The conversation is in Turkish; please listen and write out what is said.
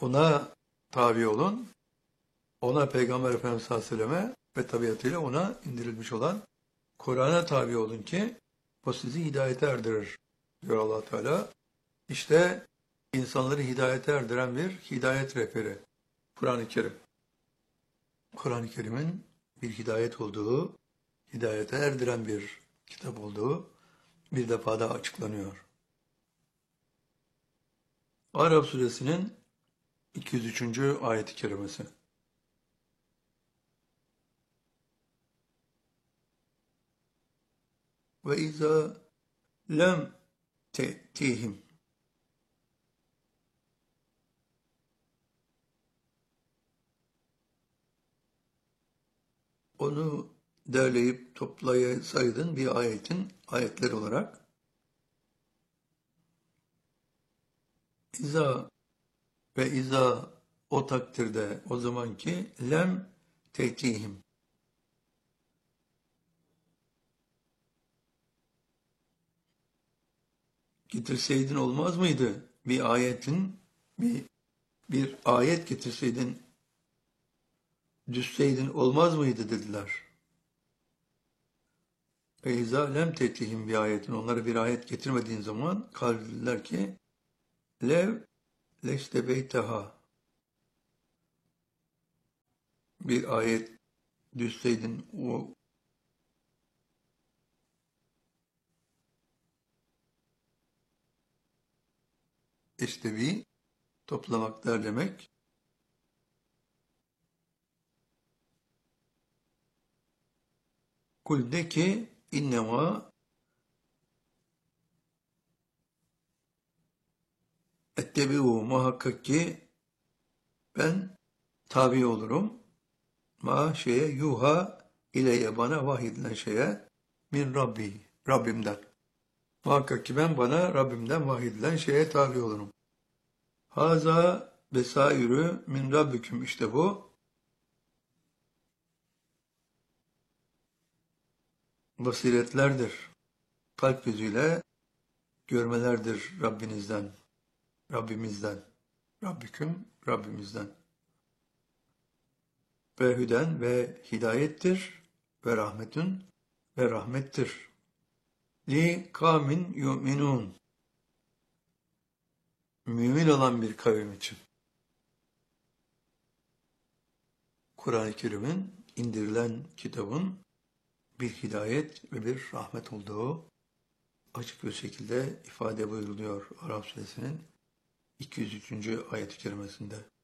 Ona tabi olun. Ona Peygamber Efendimiz sallallahu aleyhi ve selleme ve tabiatıyla ona indirilmiş olan Kur'an'a tabi olun ki o sizi hidayete erdirir diyor Allah Teala. İşte insanları hidayete erdiren bir hidayet rehberi Kur'an-ı Kerim. Kur'an-ı Kerim'in bir hidayet olduğu, hidayete erdiren bir kitap olduğu bir defa daha açıklanıyor. Araf suresinin 203. ayet-i kerimesi. Ve izâ lem te'tihim. Onu derleyip toplayasaydın bir ayetler olarak İza ve iza o takdirde o zamanki lem te'tihim. Getirseydin olmaz mıydı? Bir ayet getirseydin, düşseydin olmaz mıydı dediler. Ve izâ lem tetihim bir ayetin. Onlara bir ayet getirmediğin zaman dediler ki lev leştebeyteha. Bir ayet düşseydin o iştevi toplamak derlemek. Kul de ki innema ettebi'u muhakkak ki ben tabi olurum. Ma şeye yuha ileye bana vahyedilen şeye min Rabbi. Rabbimden. Muhakkak ki ben bana Rabbimden vahyedilen şeye tabi olurum. Haza besairü min Rabbiküm işte bu. Basiretlerdir. Kalp gözüyle görmelerdir Rabbinizden. Rabbimizden. Rabbiküm Rabbimizden. Ve hüden ve hidayettir ve rahmetün ve rahmettir. Li kavmin yu'minun. Mümin olan bir kavim için. Kur'an-ı Kerim'in indirilen kitabın bir hidayet ve bir rahmet olduğu açık bir şekilde ifade buyuruluyor Araf suresinin 203. ayet-i kerimesinde.